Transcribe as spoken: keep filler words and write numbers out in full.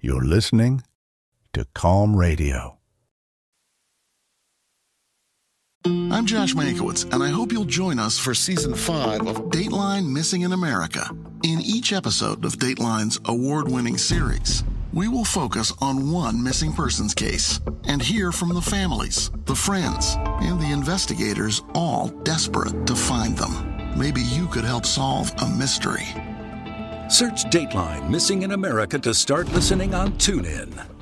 You're listening to Calm Radio. I'm Josh Mankiewicz, and I hope you'll join us for Season five of Dateline Missing in America. In each episode of Dateline's award-winning series, we will focus on one missing persons case and hear from the families, the friends, and the investigators, all desperate to find them. Maybe you could help solve a mystery. Search Dateline Missing in America to start listening on TuneIn.